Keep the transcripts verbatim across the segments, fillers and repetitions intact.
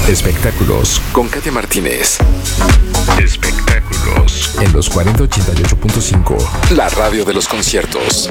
Espectáculos con Katia Martínez. Espectáculos en los cuarenta ochenta y ocho punto cinco. La radio de los conciertos.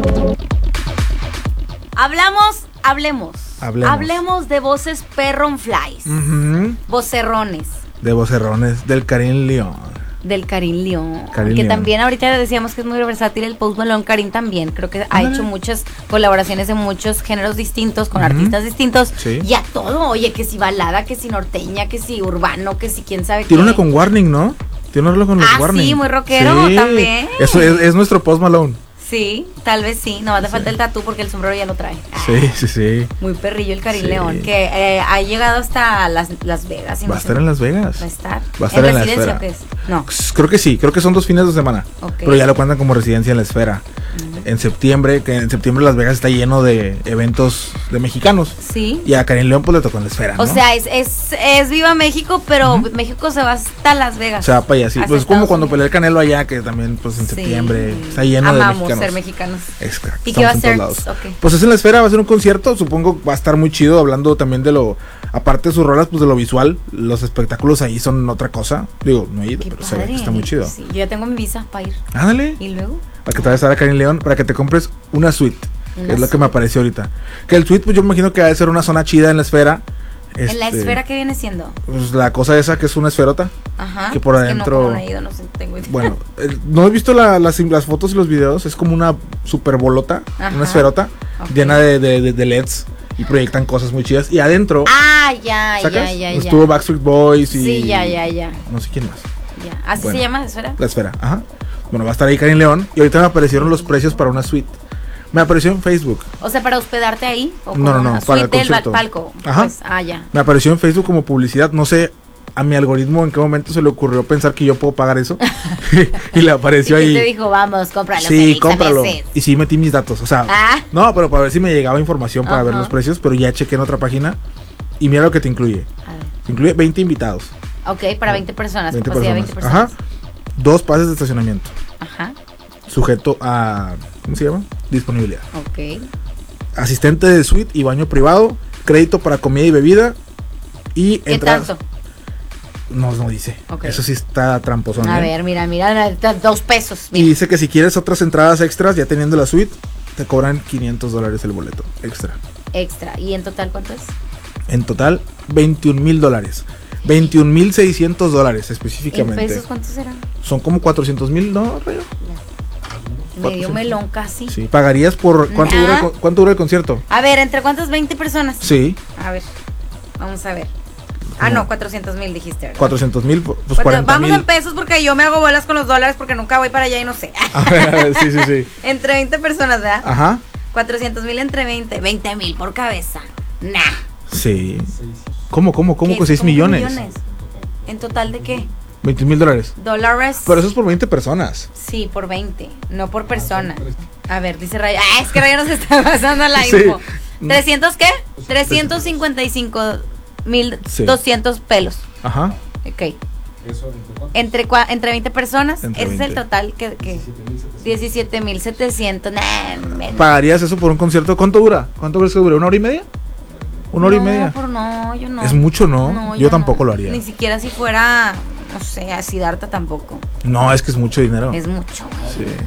Hablamos, hablemos. Hablemos. Hablemos de voces perronflies. Uh-huh. Vocerrones. De vocerrones del Karim León. Del Karim León. Karim que León. También ahorita decíamos que es muy versátil el Post Malone. Karim también. Creo que ha Ándale. hecho muchas colaboraciones de muchos géneros distintos con Uh-huh. artistas distintos. Sí. Y a todo. Oye, que si balada, que si norteña, que si urbano, que si quién sabe Tiene qué. una con Warning, ¿no? Tiene una rola con los Ah, Warning. sí, muy rockero también. Eso es, es nuestro Post Malone. Sí, tal vez sí. No, te falta el tatú porque el sombrero ya lo trae. Sí, sí, sí. Muy perrillo el Karim Sí. León, que eh, ha llegado hasta Las, Las Vegas. Y Va no a sé- estar en Las Vegas. Va a estar. Va a estar en la residencia esfera. o qué es? No. Creo que sí, creo que son dos fines de semana. Ok. Pero ya lo cuentan como residencia en la esfera. Ujú. En septiembre, que en septiembre Las Vegas está lleno de eventos de mexicanos. Sí. Y a Karim León pues le tocó en la esfera, ¿no? O sea, es, es, es Viva México, pero Ujú. México se va hasta Las Vegas. se va para allá, sí. Hacia Pues es como Estados cuando Unidos. peleó el Canelo allá, que también pues en Sí. septiembre está lleno de Amamos mexicanos. ser mexicanos. Exacto. ¿Y qué va a estamos en ser? todos lados. Ok. Pues es en la esfera, va a ser un concierto, supongo va a estar muy chido, hablando también de lo, aparte de sus rolas, pues de lo visual, los espectáculos ahí son otra cosa. Digo, no he ido, Qué pero se ve que padre. está muy chido. Sí, yo ya tengo mi visa para ir. Ándale, ¿Y luego? para que te vayas a ver a Karim León, para que te compres una suite, Una que es lo que suite. me apareció ahorita. Que el suite, pues yo me imagino que va a ser una zona chida en la esfera. ¿En la Este, esfera qué viene siendo? Pues la cosa esa que es una esferota. Ajá. que por Es adentro- no, como no he ido, no sé, tengo idea. Bueno, el- no he visto la- las, las fotos y los videos, es como una super bolota, Ajá. una esferota Ok. llena de, de, de- de L E Ds y proyectan cosas muy chidas. Y adentro, Ah, ya, ¿sacas? ya, ya, ya. Estuvo Backstreet Boys y Sí, ya, ya, ya. no sé quién más. ya. ¿Así Bueno. se llama esfera? La esfera, ajá. Bueno, va a estar ahí Karim León y ahorita me aparecieron los precios para una suite. Me apareció en Facebook. O sea, para hospedarte ahí. ¿O No, no, como no, una para el suite del concierto. palco. Ajá. Pues, ah, ya. Me apareció en Facebook como publicidad, no sé a mi algoritmo en qué momento se le ocurrió pensar que yo puedo pagar eso. y le apareció ¿Y ahí. quién te dijo, vamos, cómpralo? Sí, Félix, cómpralo. a veces? Y sí metí mis datos, o sea, Ah. no, pero para ver si me llegaba información para ver Ajá. los precios, pero ya chequé en otra página y mira lo que te incluye. A ver. Te incluye veinte invitados, Ok, para veinte personas. veinte capacidad personas. veinte personas. Ajá. Dos pases de estacionamiento, Ajá. sujeto a ¿cómo se llama? Disponibilidad. Ok. Asistente de suite y baño privado, crédito para comida y bebida y ¿Qué entradas. tanto? No, no dice. Ok. Eso sí está tramposón. A ¿eh? ver, mira, mira, dos pesos. Y Mira. dice que si quieres otras entradas extras, ya teniendo la suite, te cobran quinientos dólares el boleto extra. Extra. ¿Y en total cuánto es? En total, veintiún mil dólares. veintiún mil seiscientos dólares ¿En específicamente. pesos cuántos serán? Son como cuatrocientos mil, ¿no, Rayo? Medio melón casi. Sí. ¿Pagarías por cuánto, Nah. dura, el, con- cuánto dura el concierto? A ver, ¿entre cuántas? veinte personas. Sí, A ver, vamos a ver. Ah, no, cuatrocientos mil dijiste, ¿verdad? cuatrocientos mil, pues Cuatro- cuarenta Vamos mil. en pesos porque yo me hago bolas con los dólares porque nunca voy para allá y no sé. A ver, a ver, sí, sí, sí. Entre veinte personas, ¿verdad? Ajá, cuatrocientos mil entre veinte. veinte mil por cabeza. Nah. sí. ¿Cómo, cómo, cómo ¿Qué? con seis ¿Cómo millones? ¿En total de qué? veintiún mil dólares. ¿Dólares? Pero eso es por veinte personas. Sí, por veinte, no por persona. A ver, dice Raya. Ah, es que Raya nos está pasando la Sí. info. ¿trescientos qué? trescientos cincuenta y cinco mil Sí. doscientos pelos. Ajá. Ok. Entre, cua- entre veinte personas, Entre ese es el veinte. total que, que diecisiete mil setecientos. Nah, men- ¿Pagarías eso por un concierto? ¿Cuánto dura? ¿Cuánto crees que dura? ¿Una hora y media? ¿Una hora y No, media? por no, yo no. Es mucho, ¿no? Yo tampoco lo haría. Ni siquiera si fuera, no sé, a Siddhartha tampoco. No, es que es mucho dinero. Es mucho, güey. Sí.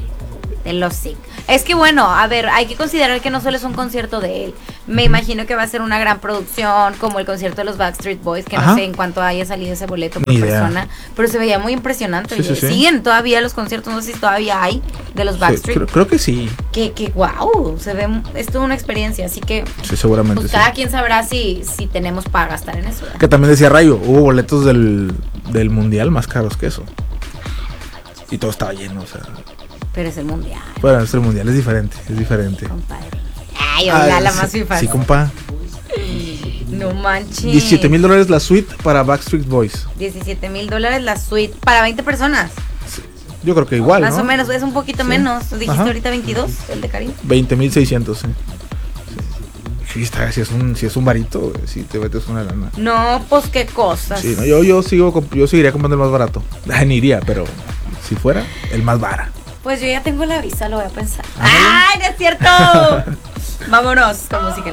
De los sick. Es que bueno, a ver, hay que considerar que no solo es un concierto de él. Me imagino que va a ser una gran producción, como el concierto de los Backstreet Boys, que Ajá. no sé en cuánto haya salido ese boleto por Ni idea. persona, pero se veía muy impresionante. Sí, sí, oye. sí. Siguen todavía los conciertos, no sé si todavía hay de los Sí, Backstreet. creo, creo que sí. Que, que wow, se ve, es toda una experiencia, así que Sí, seguramente pues sí. cada quien sabrá si, si tenemos para gastar en eso. ¿verdad? Que también decía Rayo, hubo boletos del, del mundial más caros que eso. Y todo estaba lleno, o sea. Pero es el mundial, Bueno, el mundial es diferente, es diferente. compadre. Ay, hola, Ay, la sí, más FIFA. Sí, compa. No manches. diecisiete mil dólares la suite para Backstreet Boys. diecisiete mil dólares la suite para veinte personas. Yo creo que igual, Más ¿no? o menos, es un poquito Sí. menos. Dijiste Ajá. ahorita veintidós, el de Karim. veinte mil seiscientos, sí. Sí, está, si es un, si es un varito, si te metes una lana. No, pues qué cosas. Sí, no, yo, yo sigo, comp- yo seguiría comprando el más barato. Ah, ni iría, pero si fuera, el más barato. Pues yo ya tengo la visa, lo voy a pensar. Ándale. ¡Ay, no es cierto! Vámonos con música.